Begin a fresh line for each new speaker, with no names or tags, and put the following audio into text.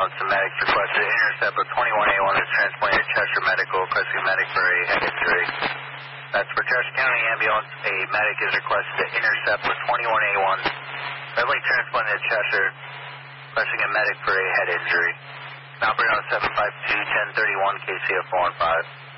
ambulance and medics requested to intercept with 21A1 is transporting to Cheshire Medical, requesting a medic for a head injury. That's for Cheshire County Ambulance. A medic is requested to intercept with 21A1. Suddenly transporting to Cheshire, requesting a medic for a head injury. Operator on 752-1031, KCF 415.